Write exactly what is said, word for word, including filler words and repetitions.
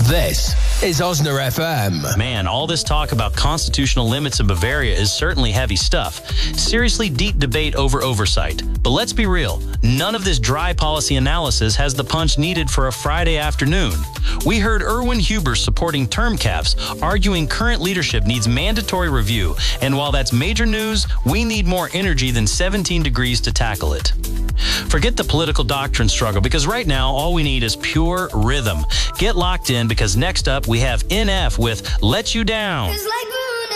This is Osner F M. Man, all this talk about constitutional limits in Bavaria is certainly heavy stuff. Seriously deep debate over oversight. But let's be real, none of this dry policy analysis has the punch needed for a Friday afternoon. We heard Erwin Huber supporting term caps, arguing current leadership needs mandatory review, and while that's major news, we need more energy than seventeen degrees to tackle it. Forget the political doctrine struggle, because right now all we need is pure rhythm. Get locked in, because next up we have N F with Let You Down. It's like